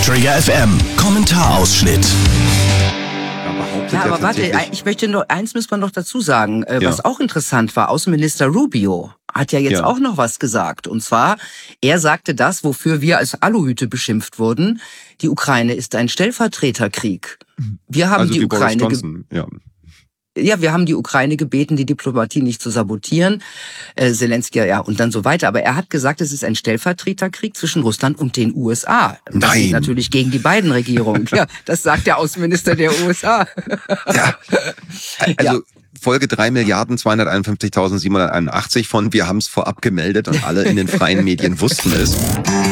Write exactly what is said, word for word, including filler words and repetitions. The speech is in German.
Trigger F M, Kommentarausschnitt. Ja, aber warte, ich möchte nur, eins muss man noch dazu sagen, äh, was Ja. auch interessant war. Außenminister Rubio hat ja jetzt Ja. auch noch was gesagt. Und zwar, er sagte das, wofür wir als Aluhüte beschimpft wurden. Die Ukraine ist ein Stellvertreterkrieg. Wir haben Also die wie Ukraine... Boris ge- Johnson, ja. Ja, wir haben die Ukraine gebeten, die Diplomatie nicht zu sabotieren. Äh, Zelensky, ja, und dann so weiter. Aber er hat gesagt, es ist ein Stellvertreterkrieg zwischen Russland und den U S A. Und das Nein. geht natürlich gegen die beiden Regierungen. Ja, das sagt der Außenminister der U S A. Ja. Also Folge drei Milliarden zweihunderteinundfünfzigtausendsiebenhunderteinundachtzig von Wir haben es vorab gemeldet und alle in den freien Medien wussten es.